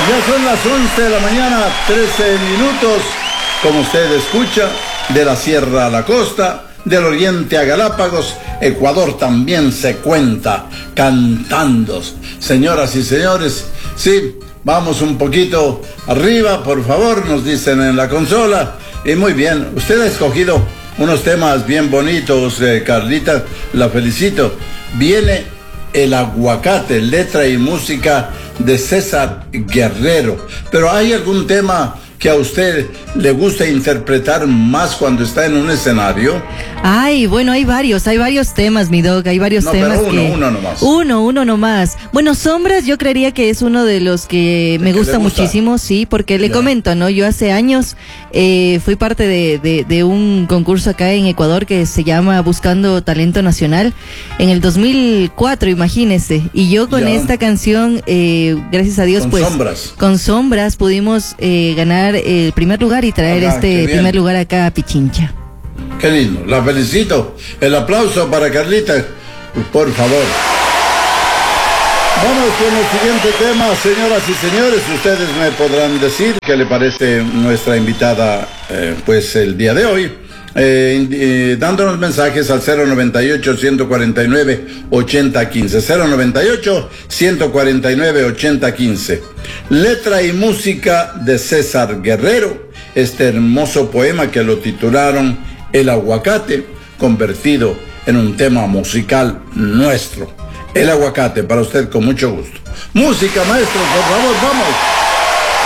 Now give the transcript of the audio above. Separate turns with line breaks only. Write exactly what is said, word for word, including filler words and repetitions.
Ya son las once de la mañana, trece minutos, como usted escucha, de la sierra a la costa, del oriente a Galápagos, Ecuador también se cuenta cantando. Señoras y señores, sí, vamos un poquito arriba, por favor, nos dicen en la consola. Y muy bien, usted ha escogido unos temas bien bonitos, eh, Carlita, la felicito. Viene El Aguacate, letra y música de César Guerrero. Pero ¿hay algún tema que a usted le gusta interpretar más cuando está en un escenario?
Ay, bueno, hay varios, hay varios temas, mi dog, hay varios
no,
temas
pero uno,
que...
uno nomás.
Uno, uno nomás. Bueno, Sombras yo creería que es uno de los que me gusta, gusta muchísimo, sí, porque le ya. comento, ¿no? Yo hace años eh, fui parte de, de, de un concurso acá en Ecuador que se llama Buscando Talento Nacional en el dos mil cuatro, imagínese. Y yo con ya. esta canción, eh, gracias a Dios,
con
pues...
Sombras.
Con Sombras pudimos eh, ganar el primer lugar y traer Ajá, este primer lugar acá a Pichincha.
Qué lindo, la felicito. El aplauso para Carlita, por favor. Vamos con el siguiente tema, señoras y señores. Ustedes me podrán decir qué le parece nuestra invitada, eh, pues el día de hoy. Eh, eh, dándonos mensajes al cero noventa y ocho, ciento cuarenta y nueve, ochenta quince, cero noventa y ocho, ciento cuarenta y nueve, ochenta quince. Letra y música de César Guerrero, este hermoso poema que lo titularon El Aguacate, convertido en un tema musical nuestro. El Aguacate, para usted con mucho gusto. Música, maestro, por favor, vamos.